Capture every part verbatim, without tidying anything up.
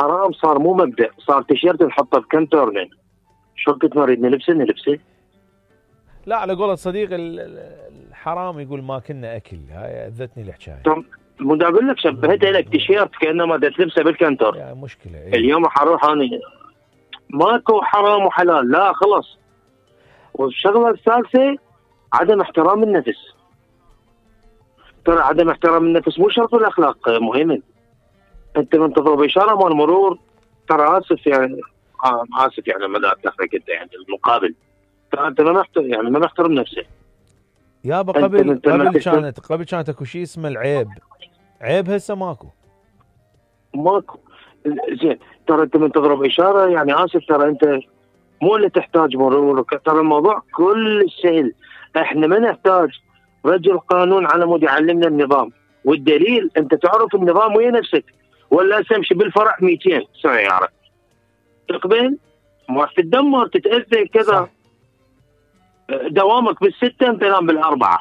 الحرام صار مو مبدأ، صار تيشيرت نحطه بكنتر. شو كنت نريد نلبسه نلبسه. لا على قولة صديق الحرام يقول ما كنا اكل، هاي اذتني الحكايه. مو دا اقول لك شبهتها لك تيشيرت كانما دا تلبسه بالكنتر. يعني مشكله إيه؟ اليوم حروح انا ماكو حرام وحلال، لا خلص. والشغله الثالثه عدم احترام النفس. ترى عدم احترام النفس مو شرط الاخلاق مهم. انت من تضرب اشاره مال مرور ترى اسف يعني آه اسف يعني ما اتاخرك انت يعني المقابل ترى انت ما محترم يعني ما محترم نفسه. يابا قبل قبل كانت قبل كانت اكو شيء اسمه العيب، عيب هسه ماكو. ماكو زين. ترى انت من تضرب اشاره يعني اسف ترى انت مو اللي تحتاج مرور. ترى الموضوع كل سهل. احنا ما نحتاج رجل قانون على مود يعلمنا النظام، والدليل انت تعرف النظام ويا نفسك ولا تمشي بالفرع مئتين سياره تقبل ما تتدمر تتاذى كذا. دوامك بالسته انت تنام بالاربعه.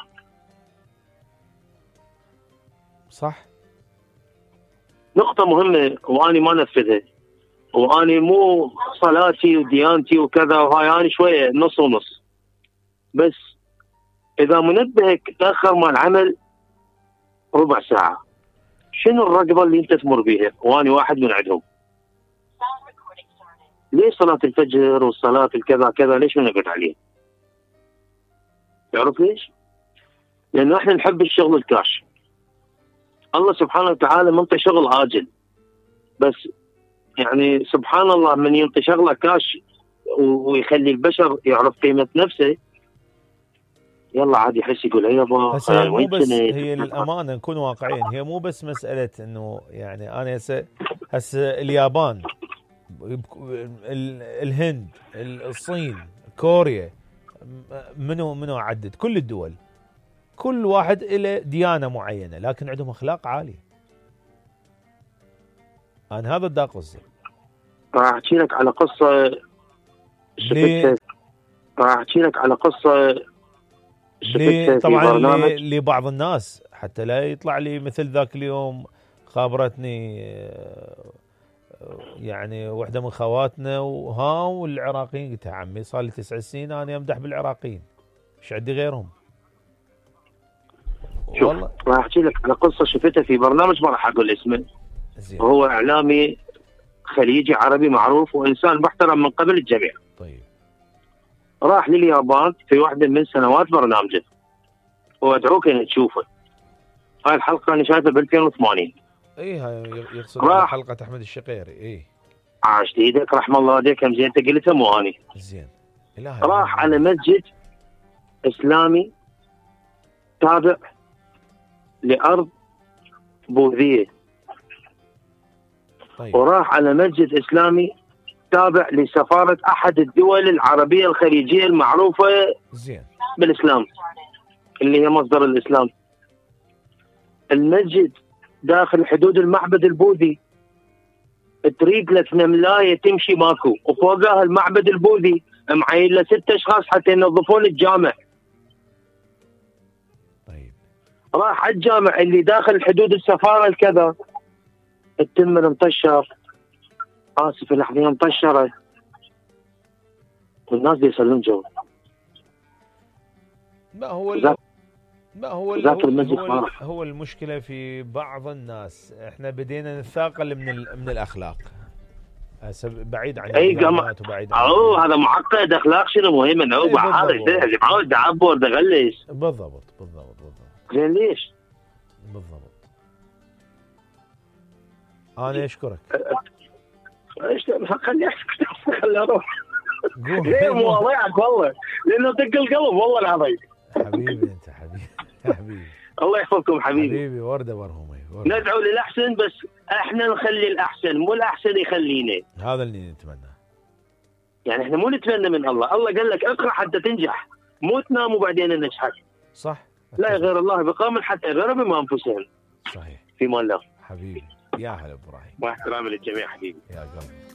صح. نقطه مهمه واني ما نفذها، واني مو صلاتي وديانتي وكذا وهاي اني شويه نص ونص. بس اذا منبهك تاخر مال العمل ربع ساعه شنو الرقبه اللي انت تمر بيها؟ واني واحد من عندهم. ليش صلاه الفجر والصلاه الكذا كذا ليش ما نقعد عليه؟ تعرف ليش؟ لانه احنا نحب الشغل الكاش. الله سبحانه وتعالى منطي شغل عاجل، بس يعني سبحان الله من ينطي شغله كاش ويخلي البشر يعرف قيمه نفسه يلا عادي يحس يقول يابا هسه مو بس هي للامانه نكون واقعيين، هي مو بس مساله انه يعني انا هسه هسه اليابان، الهند، الصين، كوريا، منو منو عدد كل الدول، كل واحد له ديانه معينه لكن عندهم اخلاق عاليه. انا هذا دا قصدي. راح احكي لك على قصه شفتها. راح احكي لك على قصه لي طبعا لي لبعض الناس حتى لا يطلع لي مثل ذاك اليوم خابرتني يعني وحده من خواتنا وها والعراقيين. قلت عمي صار لي تسع سنين انا امدح بالعراقيين، ايش عندي غيرهم؟ والله راح احكي لك على قصه شفتها في برنامج ما راح اقول اسمه. زين. هو اعلامي خليجي عربي معروف وانسان محترم من قبل الجميع. طيب. راح لليابان في واحده من سنوات برنامجه وادعوك ان تشوفه. هاي الحلقه انا شايفها ب ألفين وثمانين. اي هاي يقصد حلقه احمد الشقيري. اي عاشت ايدك رحم الله والديك هم زين انت قلتها مو اني. زين. راح على مسجد اسلامي تابع لارض بوذيه. طيب. وراح على مسجد اسلامي تابع لسفاره احد الدول العربيه الخليجيه المعروفه زين بالاسلام اللي هي مصدر الاسلام. المسجد داخل حدود المعبد البوذي، تريد لك نملايه تمشي ماكو، وفوقها المعبد البوذي معين له ست اشخاص حتى ينظفون الجامع. طيب. راح على الجامع اللي داخل حدود السفاره الكذا التمر مطشر، اسف الاحذيه مطشره والناس بيصلون جو. ما هو ذاك ما هو ذاك المسجد هو, هو المشكله في بعض الناس. احنا بدينا نتثاقل من من الاخلاق بعيد عن الديانات وبعيد عن اوه هذا معقد. اخلاق شنو مهم انه هذا اللي معود دعبور دغلس. بالضبط بالضبط بالضبط. زين ليش؟ بالضبط. انا اشكرك. ايش خلي خلي اروح. ليه مواضيعك والله لانه دق القلب والله العظيم. حبيبي انت حبيبي حبيبي الله يحفظكم حبيبي. حبيبي ورده مرهومه. ندعو للاحسن بس احنا نخلي الاحسن مو الاحسن يخلينا. هذا اللي نتمناه. يعني احنا مو نتمنى من الله. الله قال لك اقرا حتى تنجح مو تنام وبعدين نجحك. صح. لا غير الله بقوم حتى يغيروا بما انفسهم. صحيح. في مان الله. حبيبي يا هلا ابراهيم. مع احترامي للجميع حبيبي. يا قلبي.